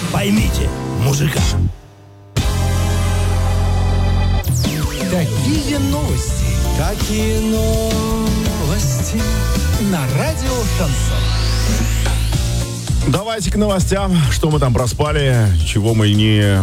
Поймите мужика. Какие новости? Какие новости? На радио Шансон. Давайте к новостям. Что мы там проспали, чего мы не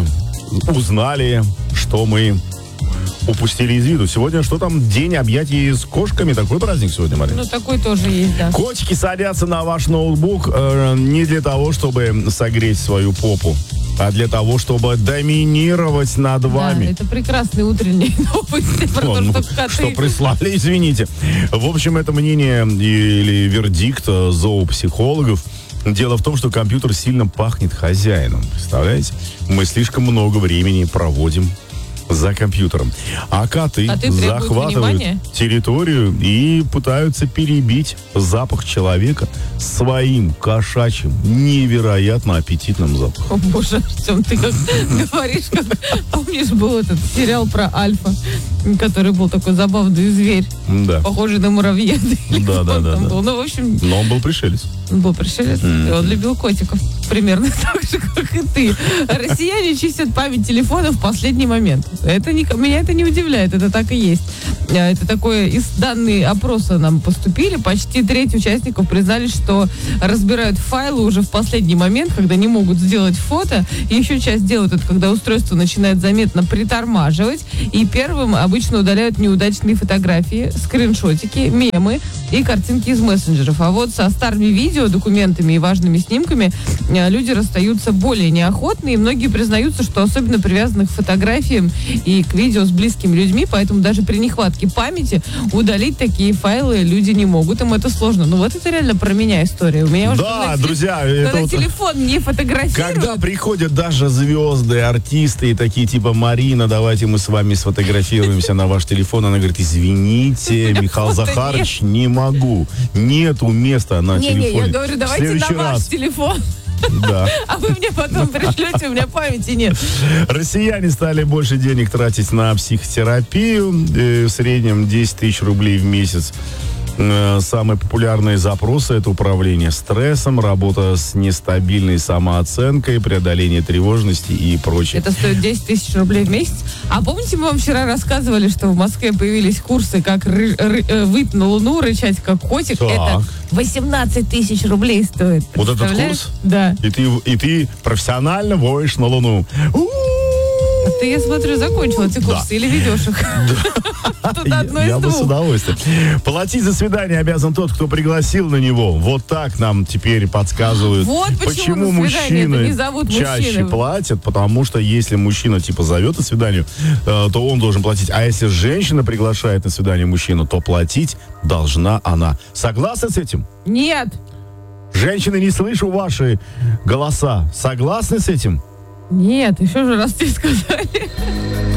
узнали, что мы упустили из виду. Сегодня что там? День объятий с кошками. Такой праздник сегодня, Марина? Ну, такой тоже есть, да. Котики садятся на ваш ноутбук не для того, чтобы согреть свою попу, а для того, чтобы доминировать над вами. Да, это прекрасные утренние новости про то, что коты... Что прислали, извините. В общем, это мнение или вердикт зоопсихологов. Дело в том, что компьютер сильно пахнет хозяином. Представляете? Мы слишком много времени проводим за компьютером. А коты захватывают территорию и пытаются перебить запах человека своим кошачьим, невероятно аппетитным запахом. О, боже, Артем, ты как говоришь, как... Помнишь, был этот сериал про Альфа, который был такой забавный зверь, да, похожий на муравьеда. Да. Ну, в общем... Но он был пришелец. Он был пришелец, и он любил котиков. Примерно так же, как и ты. Россияне чистят память телефона в последний момент. Меня это не удивляет, это так и есть. Это такое, из данные опроса нам поступили, почти треть участников признались, что разбирают файлы уже в последний момент, когда не могут сделать фото. И еще часть делают это, когда устройство начинает заметно притормаживать. И первым обычно удаляют неудачные фотографии, скриншотики, мемы и картинки из мессенджеров. А вот со старыми видео, документами и важными снимками люди расстаются более неохотно, и многие признаются, что особенно привязаны к фотографиям и к видео с близкими людьми, поэтому даже при нехватке памяти удалить такие файлы люди не могут, им это сложно. Ну вот это реально про меня история. У меня уже друзья, когда телефон не фотографирует. Когда приходят даже звезды, артисты и такие типа: Марина, давайте мы с вами сфотографируемся на ваш телефон. Она говорит: извините, Михаил Захарович, не могу. Нету места на телефоне. Я говорю, давайте на ваш телефон. Да. А вы мне потом пришлете, у меня памяти нет. Россияне стали больше денег тратить на психотерапию. В среднем 10 тысяч рублей в месяц. Самые популярные запросы — это управление стрессом, работа с нестабильной самооценкой, преодоление тревожности и прочее. Это стоит 10 тысяч рублей в месяц. А помните, мы вам вчера рассказывали, что в Москве появились курсы, как выйти на Луну, рычать как котик? Так. Это 18 тысяч рублей стоит. Вот этот курс? Да. И ты профессионально воешь на Луну. А ты, я смотрю, закончил эти курсы или ведешь их? Тут одно из Я бы с двух. удовольствием. Платить за свидание обязан тот, кто пригласил на него. Вот так нам теперь подсказывают. Вот почему на свидание это не зовут чаще мужчины. платят, потому что если мужчина типа зовет на свидание, то он должен платить. А если женщина приглашает на свидание мужчину, то платить должна она. Согласны с этим? Нет. Женщины, не слышу ваши голоса. Согласны с этим? Нет, еще же раз тебе сказали.